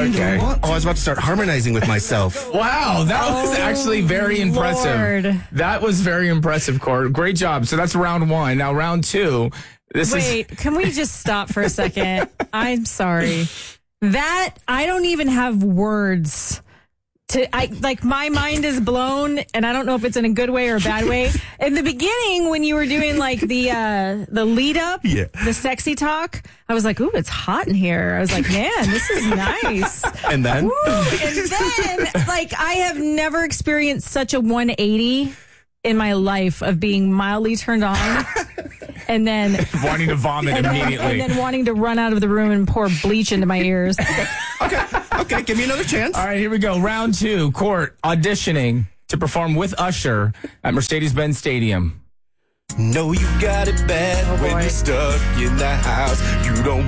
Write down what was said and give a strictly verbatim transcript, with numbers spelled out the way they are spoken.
Okay. Oh, I was about to start harmonizing with myself. Wow, that was actually very impressive. Lord. That was very impressive, Court. Great job. So that's round one. Now round two. This Wait, is can we just stop for a second? I'm sorry. That, I don't even have words. To, I like my mind is blown, and I don't know if it's in a good way or a bad way. In the beginning, when you were doing like the uh, the lead up, Yeah. the sexy talk, I was like, "Ooh, it's hot in here." I was like, "Man, this is nice." And then? Woo. And then, like, I have never experienced such a one eighty in my life of being mildly turned on, and then wanting to vomit and then, immediately. and then wanting to run out of the room and pour bleach into my ears. Okay, okay, give me another chance. All right, here we go. Round two. Court auditioning to perform with Usher at Mercedes-Benz Stadium. Know you got it bad Oh, when boy. you're stuck in the house. You don't